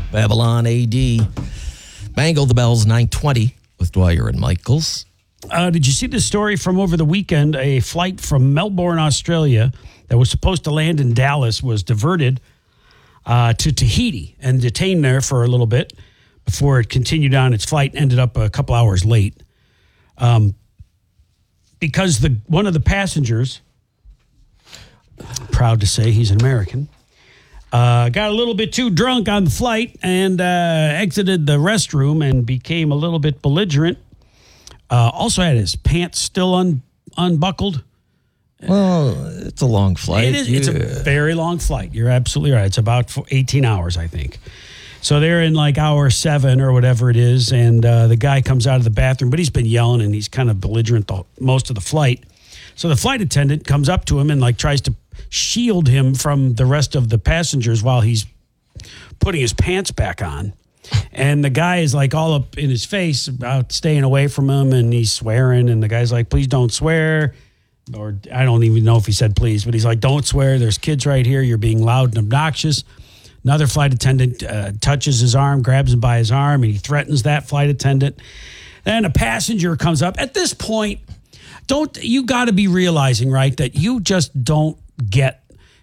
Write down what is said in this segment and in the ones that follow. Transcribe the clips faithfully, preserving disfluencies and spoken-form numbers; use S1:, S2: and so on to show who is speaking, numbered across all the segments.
S1: Babylon A D. Bangle the Bells, nine twenty with Dwyer and Michaels.
S2: Uh, did you see this story from over the weekend? A flight from Melbourne, Australia, that was supposed to land in Dallas was diverted uh, to Tahiti and detained there for a little bit before it continued on its flight and ended up a couple hours late. Um, because the one of the passengers, proud to say he's an American, uh, got a little bit too drunk on the flight and uh, exited the restroom and became a little bit belligerent. Uh, also had his pants still un, unbuckled.
S1: Well, it's a long flight.
S2: It is. It's a very long flight. You're absolutely right. It's about eighteen hours, I think. So they're in like hour seven or whatever it is, and uh, the guy comes out of the bathroom, but he's been yelling and he's kind of belligerent the, most of the flight. So the flight attendant comes up to him and like tries to shield him from the rest of the passengers while he's putting his pants back on. And the guy is like all up in his face about staying away from him, and he's swearing. And the guy's like, please don't swear. Or I don't even know if he said please, but he's like, don't swear. There's kids right here. You're being loud and obnoxious. Another flight attendant uh, touches his arm, grabs him by his arm, and he threatens that flight attendant. Then a passenger comes up. At this point, don't you got to be realizing, right, that you just don't get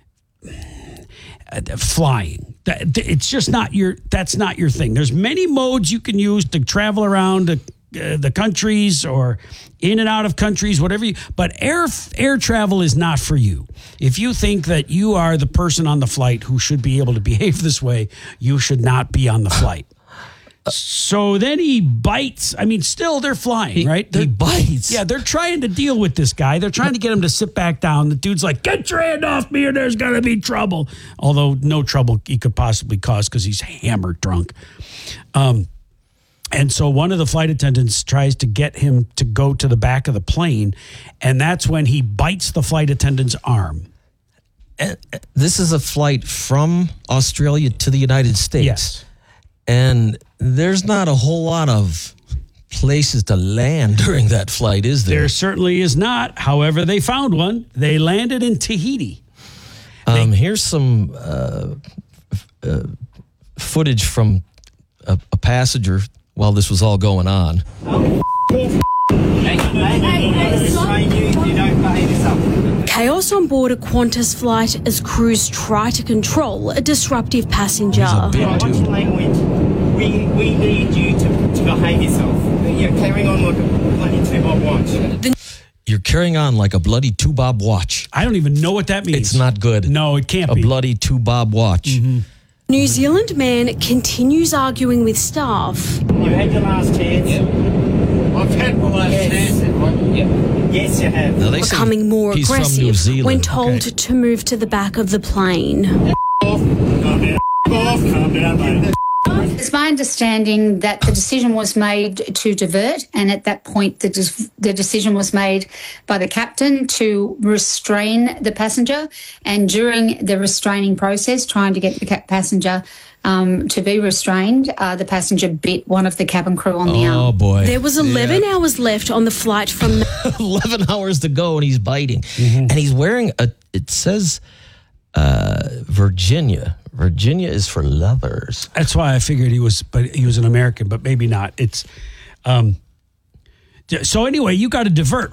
S2: flying. It's just not your, that's not your thing. There's many modes you can use to travel around uh, the countries or in and out of countries, whatever you, but air, air travel is not for you. If you think that you are the person on the flight who should be able to behave this way, you should not be on the flight. So then he bites. I mean, still they're flying,
S1: he,
S2: right? They're,
S1: he bites.
S2: Yeah, they're trying to deal with this guy. They're trying to get him to sit back down. The dude's like, get your hand off me or there's going to be trouble. Although no trouble he could possibly cause because he's hammered drunk. Um, and so one of the flight attendants tries to get him to go to the back of the plane. And that's when he bites the flight attendant's arm.
S1: And this is a flight from Australia to the United States.
S2: Yes.
S1: And there's not a whole lot of places to land during that flight, is there?
S2: There certainly is not. However, they found one. They landed in Tahiti.
S1: Um, they- here's some uh, uh, footage from a, a passenger while this was all going on.
S3: Chaos on board a Qantas flight as crews try to control a disruptive passenger.
S4: Watch language. We, we need you to, to behave yourself. You're carrying on like a bloody two-bob watch.
S1: You're carrying on like a bloody two-bob watch.
S2: I don't even know what that means.
S1: It's not good.
S2: No, it can't
S1: a
S2: be.
S1: A bloody two-bob watch.
S2: Mm-hmm.
S3: New Zealand man continues arguing with staff.
S4: You've had your last chance. Yep. I've had my last yes. chance. Yep. Yes, you have.
S1: Now, they
S3: becoming more
S1: he's
S3: aggressive
S1: from New Zealand.
S3: when told
S1: okay.
S3: to move to the back of the plane.
S4: Off. Calm down. Off. Calm down, mate.
S5: It's my understanding that the decision was made to divert, and at that point the, de- the decision was made by the captain to restrain the passenger, and during the restraining process, trying to get the ca- passenger um, to be restrained, uh, the passenger bit one of the cabin crew on the arm.
S1: Oh, boy.
S3: There was eleven
S1: yeah.
S3: hours left on the flight from...
S1: eleven hours to go, and he's biting.
S2: Mm-hmm.
S1: And he's wearing a, it says uh, Virginia. Virginia is for lovers.
S2: That's why I figured he was, but he was an American, but maybe not. It's, um, so anyway, you got to divert,